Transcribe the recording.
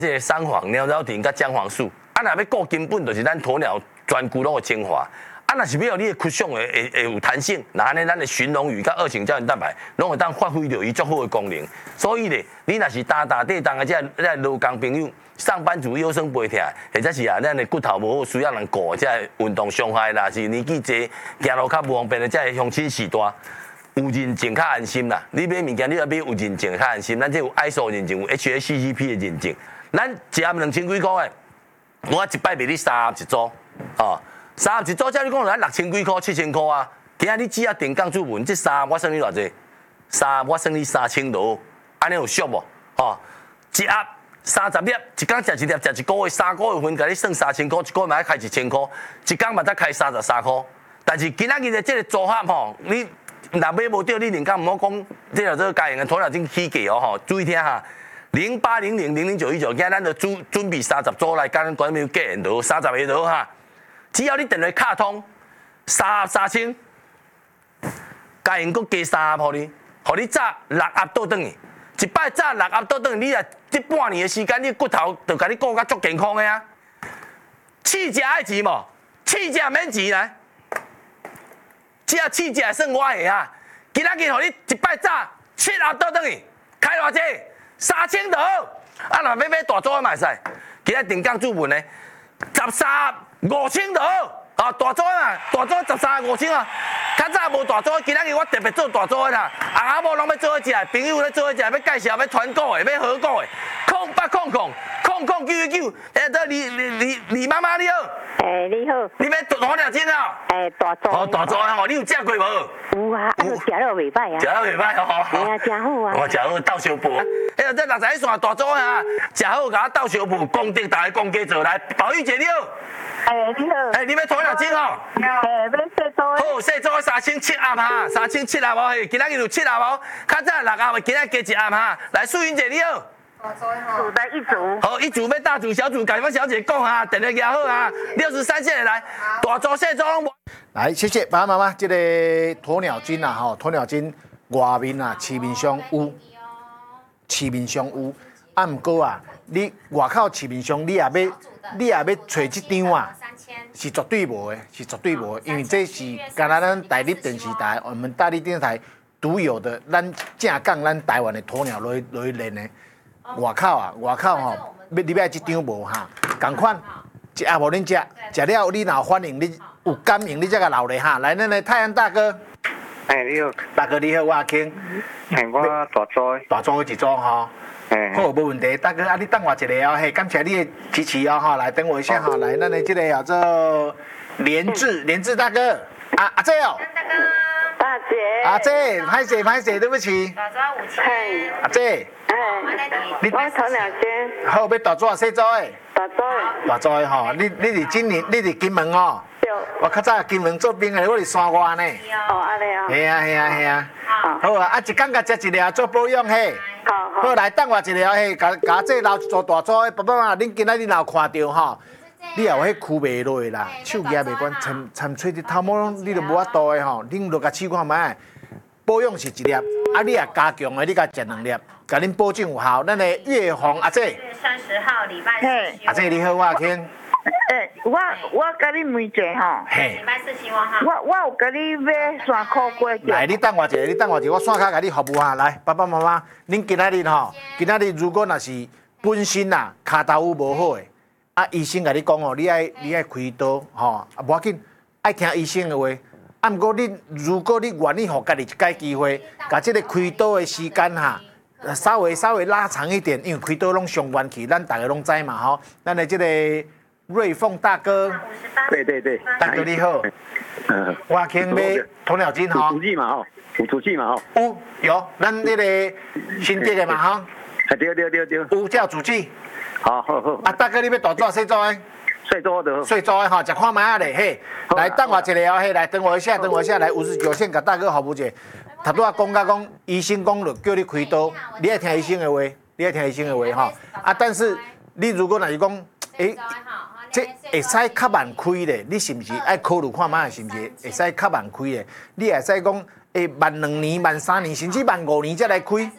这个三黄、鸟绕藤甲姜黄素，啊，若要顾根本，就是咱鸵鸟全具拢有精华。啊，若是要你的曲项会有弹性，那安尼咱的寻龙鱼甲二型胶原蛋白，拢会当发挥到伊足好的功能。所以咧，你若是打地当的这劳工朋友、上班族腰酸背痛，或者是咱的骨头无好，需要人顾，这运动伤害啦，是年纪济行路较无方便的，这乡亲时代。有认证较安心啦，你买物件你要买有认证较安心，咱这有 ISO 认证，有 HACCP 的认证，咱一盒2000几块的，我一摆卖你31组，哦，31组，照你讲，咱6000几块、7000块啊，今仔你只要定岗注文，这3我算你偌济？3我算你3000多，安尼有俗无？哦，一盒30粒，一工食一粒，食一个月，3个月份，甲你算3000块，一个月嘛要开1000块，一工嘛才开33块，但是今仔日的这个组合吼，你。若买无到，你连讲唔好讲，这叫做家用的鸵鸟精起价哦吼，注意听哈，0800000919，今咱就准备30组来，甲咱管面价缘到30个度哈，只要你电话卡通3000，家用佮加30%互你，互你炸6盒倒转去，一摆炸6盒倒转去，你啊这半年的时间，你骨头就甲你顾甲足健康的啊，试食爱钱无？试食免钱来。只要试食算我的啊！今仔日互你一摆炸7盒倒转去，开偌济？3000多。啊，若要买大组的嘛会使，今仔定岗注文呢，13 5000多。啊，大组啊，大组13 5000啊。较早无大组，今仔日我特别做大组的啦。阿某拢要做伙食，朋友咧做伙食，要介绍要团购的，要合购的，08009999，这李妈妈你好。 你好。你要鸵鸟精啊？ 大组。 哦，大组啊！吼，你有食过无？ 有啊，食了袂歹啊。 食了袂歹哦。 哎呀，真好啊。 我食好斗小补。哎呀，这60线大组啊，食好甲我斗小补，功德大家公家做来。宝玉姐你好。 你好。 你要鸵鸟精哦？ 要细组。 好，细组3700盒哈，3700盒哦，今仔日有7盒哦，较早6盒，今仔加1盒哈。来，素云姐你好。 组的一组。 好，一组要大组、小组，甲阮小姐讲哈，电话拿好啊，63线来，大组、小组拢无。 来，谢谢爸爸妈妈，这个鸵鸟精啊，吼，鸵鸟精外面啊，市面上有，市面上有，啊，毋过啊，你外口市面上你也要找这张啊，是绝对无的，是绝对无的，因为这是干那咱台立电视台，我们大立电视台独有的，咱正港咱台湾的鸵鸟来练的。外口吼，你要这张无哈，同款，一盒无恁食，食了你若有反应，你有感应，你才甲留咧哈。来，咱的太阳大哥， 你好， 大哥你好，我阿庆， 我大组的， 大组一组吼，好，无问题，大哥，啊，你等我一下哦，嘿，感谢你的支持哦，哈，来等我一下哈，来，咱的这个叫做连志大哥，阿姐哦， 大姐， 阿姐，歹势，对不起， 大组5000， 阿姐。 我鸵鸟精。 好，要大组啊，小组的？大组的吼，你伫今年，你伫金门哦？ 对。 我较早金门做兵的，我伫山外呢。 安尼哦。 系啊。好啊，一工甲食一粒做保养嘿。好，来等我一下嘿，甲这留做大组的，爸爸妈妈，恁今仔日若有看到吼，你也有迄区袂落啦，手举袂管，参吹啲头毛，你都无法度的吼，恁落甲试看卖。保养是一粒，啊，你也加强的，你甲食2粒，甲恁保证有效。咱的月红阿姐 ，30号礼拜四。 阿姐你好，我阿庆。 我甲你问一下吼。 礼拜四希望哈。 我有甲你买山苦瓜。 来，你等我一下，我线卡甲你服务下。来，爸爸妈妈，恁今仔日吼，如果若是本身呐骹头有无好的，啊，医生甲你讲哦，你爱开刀吼，啊，无要紧，爱听医生的话。啊，毋过如果你愿意互家己一解机会，甲即个开刀的时间哈，稍微拉长一点，因为开刀拢上元气，咱大家拢知嘛吼。咱的即个瑞凤大哥， 对， 大哥你好，我请买鸵鸟精吼， 有主机嘛吼， 有，咱这个新竹的嘛吼， 对， 有这主机， 好。 啊，大哥你要大组小组的？细组的吼，食看卖啊咧，嘿，来等我一下哦，嘿，来等我一下，来59线，甲大哥服务者。头拄仔讲，医生讲了叫你开刀，你爱听医生的话，吼。啊，但是你如果若是讲，这会使较慢开咧，你是毋是爱考虑看卖？是毋是会使较慢开咧？你会使讲，慢2年、慢3年，甚至慢5年才来开？